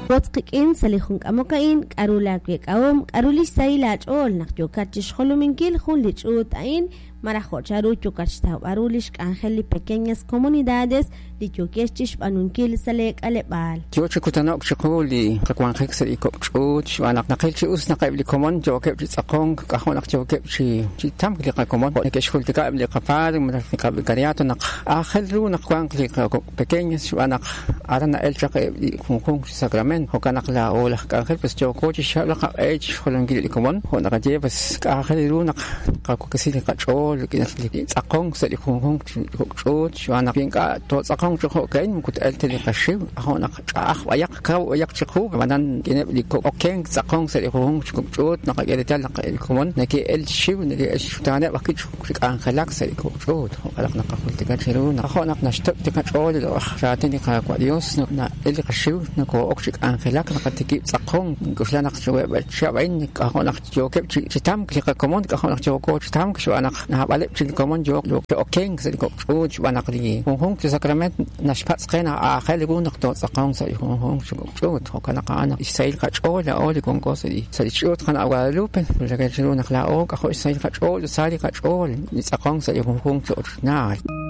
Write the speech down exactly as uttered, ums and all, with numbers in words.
Botqikin salihun kamokain karula kwek awom karulis sailach ol nak yokachis holuminkil hulich utain marajo charu chukachta barulish angeli pequeñas comunidades di chukeschish banunkil salek alebal Joche kutanok chukuli kakwan hexel ikopchut shwanak nakelchi us nakabli common jokep tsakong kahonak jokep chi chi tamkli common nekeshul tikabli kapar nakabli kariato nak akhelu nakwan kli pequeñas shwanak arana el chakabli kung Sacramento hokanak la ola kahel pues jokochi shala ka age holangil common honaka je pues kahelu nak kakukasi kachol kinasli tsakong sa likong chot shwana pinka to tsakong chok kain mukut elteli kashiw ahonak ah wayak ka wayak chku manan kinabli ko okeng tsakong sa likong chot nakagerital nakailkomon naki el shiw naki shtana bakit ang khalak sa likong chot hokalak nakakultikan shiruna ahonak nashtok tikachol ratin ka kwa dios na el kashiw nako okchik ang khalak nakatiki tsakong guslanak chwe shabain ahonak jokep chitam klika komon ahonak joko chitam shwanak na balik chin common jok jok okeng sa ko chut banakli hong hong sa Sacramento nashpats qena a khaligu naqto tsaqang sa hong hong chut hokana qana isail ka chola oli kon ko sa sa chut khana awalupe la ka chulu nakla o ka ho isail ka chol sali ka chol ni tsaqang sa hong hong chut na